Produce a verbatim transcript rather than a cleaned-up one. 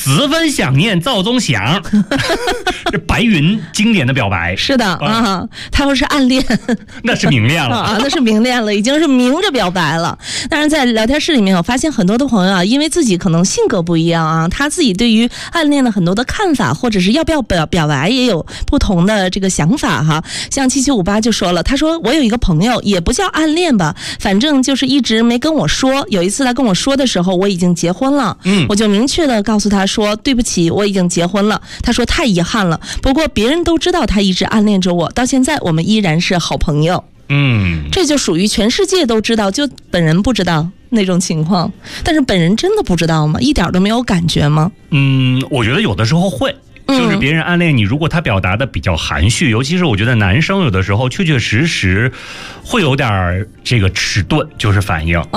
十分想念赵忠祥。这白云经典的表白。 是的啊，啊他们是暗恋， 那是明恋了啊，那是明恋了，已经是明着表白了。当然，在聊天室里面，我发现很多的朋友啊，因为自己可能性格不一样啊，他自己对于暗恋的很多的看法，或者是要不要表表白，也有不同的这个想法哈。像七七五八就说了，他说我有一个朋友，也不叫暗恋吧，反正就是一直没跟我说。有一次他跟我说的时候，我已经结婚了，嗯，我就明确的告诉他说，对不起，我已经结婚了。他说太遗憾了，不过别人都知道他一直暗恋着我，到现在我们依然是好朋友。 嗯， 这就属于全世界都知道，就本人不知道那种情况。但是本人真的不知道吗？一点都没有感觉吗？ 嗯，我觉得有的时候会。就是别人暗恋你，如果他表达的比较含蓄，尤其是我觉得男生有的时候确确实实会有点这个迟钝，就是反应。